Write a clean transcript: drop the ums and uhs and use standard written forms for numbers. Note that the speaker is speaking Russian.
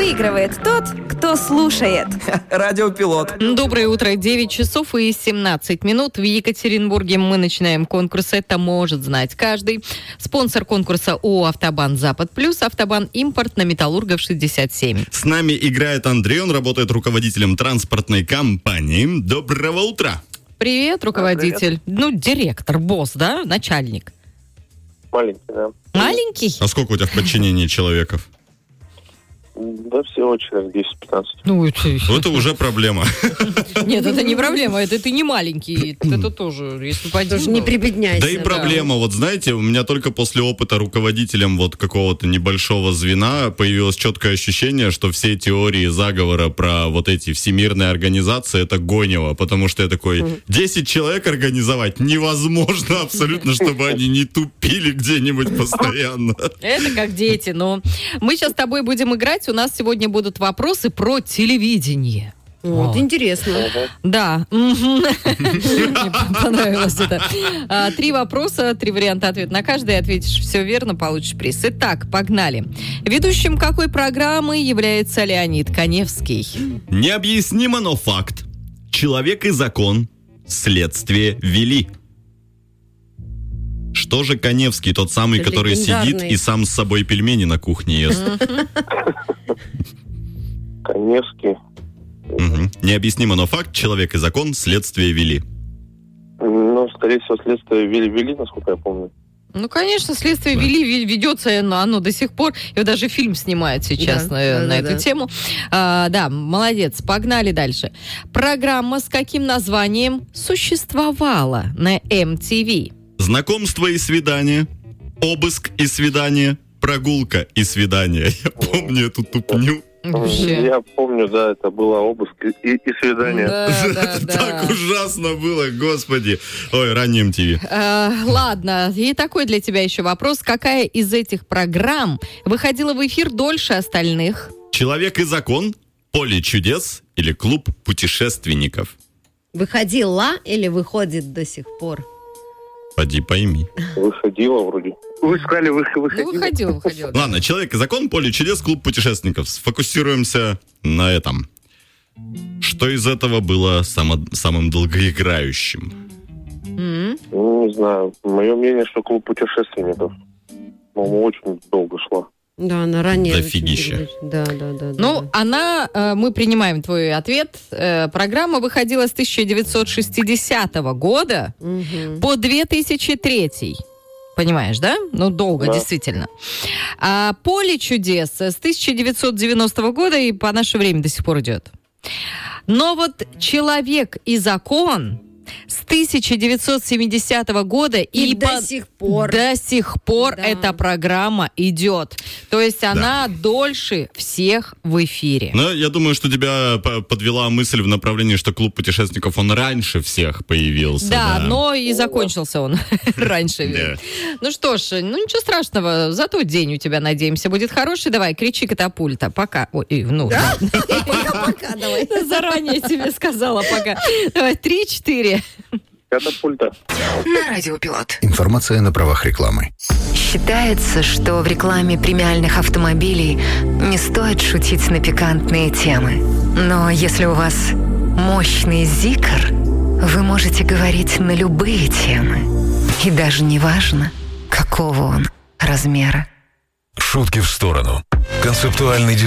Выигрывает тот, кто слушает. Радиопилот. Доброе утро, 9 часов и 17 минут. В Екатеринбурге мы начинаем конкурс «Это может знать каждый». Спонсор конкурса ООО «Автобан Запад Плюс», «Автобан Импорт» на Металлургов 67. С нами играет Андрей, он работает руководителем транспортной компании. Доброго утра. Привет, руководитель. Привет. Директор, босс, да? Начальник. Маленький, да. Маленький? А сколько у тебя в подчинении человеков? Да всего человек 10-15. Это уже проблема. Нет, это не проблема, это ты не маленький. Это тоже, если пойдешь... Тоже не прибедняйся. Да и проблема, вот знаете, у меня только после опыта руководителем вот какого-то небольшого звена появилось четкое ощущение, что все теории заговора про вот эти всемирные организации — это гонево, потому что я такой, 10 человек организовать невозможно абсолютно, чтобы они не тупили где-нибудь постоянно. Это как дети, но мы сейчас с тобой будем играть. У нас сегодня будут вопросы про телевидение. Вот, интересно. Да. Мне понравилось это. 3 вопроса, 3 варианта ответа на каждый. Ответишь все верно, получишь приз. Итак, погнали. Ведущим какой программы является Леонид Каневский? Необъяснимо, но факт. Человек и закон. Следствие вели. Что же Каневский, тот самый, Это который легендарный. сидит и сам с собой пельмени на кухне ест? Каневский. Мгм. Необъяснимо, но факт. Человек и закон. Следствие вели. Ну, скорее всего, следствие вели, насколько я помню. Ну, конечно, следствие ведется оно до сих пор. И вот даже фильм снимают сейчас на эту тему. Да, молодец. Погнали дальше. Программа с каким названием существовала на MTV? Знакомство и свидание. Обыск и свидание. Прогулка и свидание. Я помню эту тупню. Вообще. Я помню, да, это было обыск и свидание. Да. Так ужасно было, господи. Ой, ранний MTV. Ладно, и такой для тебя еще вопрос. Какая из этих программ выходила в эфир дольше остальных? Человек и закон. Поле чудес или клуб путешественников. Выходила или выходит до сих пор? Поди пойми. Выходила вроде. Вы сказали, выходила. Выходила. Ладно, человек и закон, поле чудес, клуб путешественников. Сфокусируемся на этом. Что из этого было самым долгоиграющим? Ну, не знаю. Мое мнение, что клуб путешественников. По-моему, очень долго шла. Да, она ранее. Дофигища. Да. Ну, мы принимаем твой ответ. Программа выходила с 1960 года по 2003. Понимаешь, да? Ну, долго, Да. действительно. А «Поле чудес» с 1990 года и по наше время до сих пор идет. Но вот «Человек и закон» с 1970 года И до сих пор. До сих пор Да. эта программа идет. То есть она дольше всех в эфире. Но я думаю, что тебя подвела мысль в направлении, что клуб путешественников, он раньше всех появился. Да, но и закончился он раньше. Да. Ну что ж, ничего страшного. Зато день у тебя, надеемся, будет хороший. Давай, кричи катапульта. Пока. Ой, Пока-пока, давай. заранее тебе сказала пока. Давай, 3-4. Катапульта. На Радиопилот. Информация на правах рекламы. Считается, что в рекламе премиальных автомобилей не стоит шутить на пикантные темы. Но если у вас мощный зикр, вы можете говорить на любые темы. И даже не важно, какого он размера. Шутки в сторону. Концептуальный